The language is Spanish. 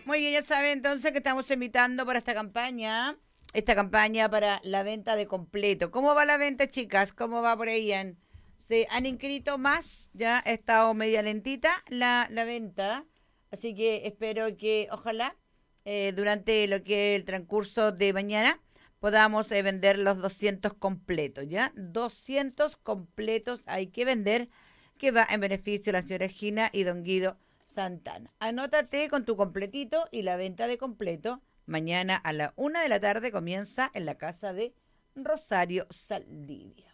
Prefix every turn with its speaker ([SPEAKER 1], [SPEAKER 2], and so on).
[SPEAKER 1] Muy bien, ya saben entonces que estamos invitando para esta campaña para la venta de completo. ¿Cómo va la venta, chicas? ¿Cómo va por ahí? ¿Se han inscrito más? Ya ha estado media lentita la venta, así que espero que ojalá durante lo que es el transcurso de mañana podamos vender los 200 completos, ¿ya? 200 completos hay que vender, que va en beneficio de la señora Gina y don Guido Santana. Anótate con tu completito y la venta de completo. Mañana a la 1 de la tarde comienza en la casa de Rosario Saldivia.